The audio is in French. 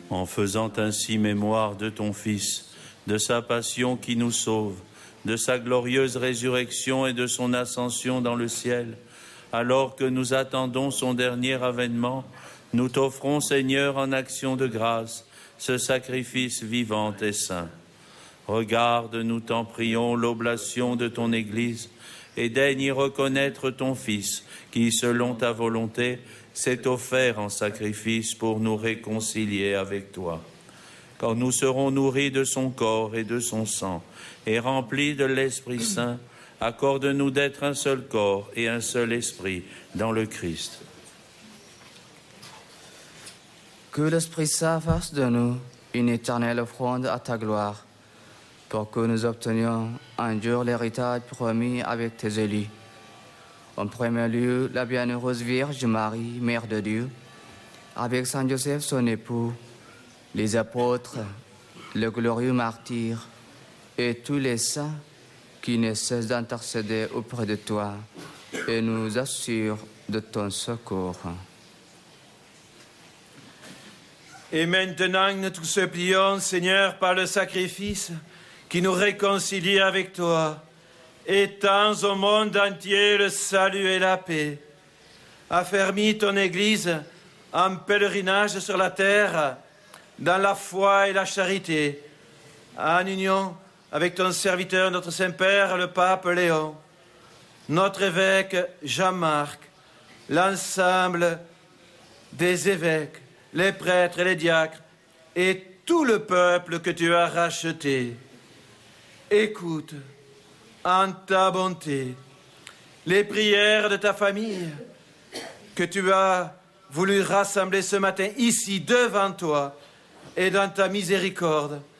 En faisant ainsi mémoire de ton Fils, de sa passion qui nous sauve, de sa glorieuse résurrection et de son ascension dans le ciel, alors que nous attendons son dernier avènement, nous t'offrons, Seigneur, en action de grâce, ce sacrifice vivant et saint. Regarde, nous t'en prions, l'oblation de ton Église, et daigne y reconnaître ton Fils, qui, selon ta volonté, s'est offert en sacrifice pour nous réconcilier avec toi. Quand nous serons nourris de son corps et de son sang, et remplis de l'Esprit Saint, accorde-nous d'être un seul corps et un seul esprit dans le Christ. Que l'Esprit Saint fasse de nous une éternelle offrande à ta gloire, pour que nous obtenions un jour l'héritage promis avec tes élus. En premier lieu, la bienheureuse Vierge Marie, Mère de Dieu, avec Saint Joseph son époux, les apôtres, le glorieux martyr et tous les saints qui ne cessent d'intercéder auprès de toi et nous assurent de ton secours. Et maintenant, nous te supplions, Seigneur, par le sacrifice qui nous réconcilie avec toi, étends au monde entier le salut et la paix. Affermis ton Église en pèlerinage sur la terre, dans la foi et la charité, en union avec ton serviteur, notre Saint-Père, le Pape Léon, notre évêque Jean-Marc, l'ensemble des évêques, les prêtres et les diacres, et tout le peuple que tu as racheté. Écoute, en ta bonté, les prières de ta famille que tu as voulu rassembler ce matin ici devant toi, et dans ta miséricorde,